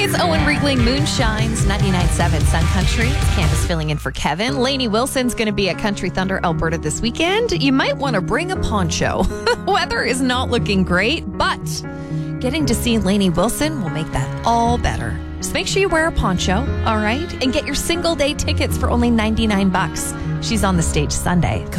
It's Owen Riegling, Moonshines, 99.7 Sun Country. It's Candace filling in for Kevin. Lainey Wilson's going to be at Country Thunder, Alberta this weekend. You might want to bring a poncho. Weather is not looking great, but getting to see Lainey Wilson will make that all better. Just make sure you wear a poncho, all right? And get your single day tickets for only $99. She's on the stage Sunday. Go